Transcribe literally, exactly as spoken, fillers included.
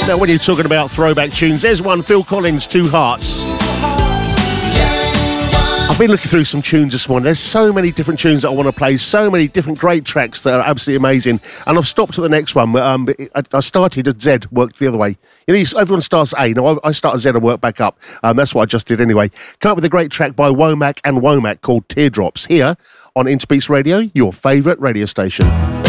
Now, when you're talking about throwback tunes, there's one, Phil Collins, Two Hearts. I've been looking through some tunes this morning. There's so many different tunes that I want to play, so many different great tracks that are absolutely amazing. And I've stopped at the next one. Um, I, I started at Z, worked the other way. You know, everyone starts at A. No, I, I start at Z and work back up. Um, that's what I just did anyway. Come up with a great track by Womack and Womack called Teardrops here on Interbeats Radio, your favourite radio station.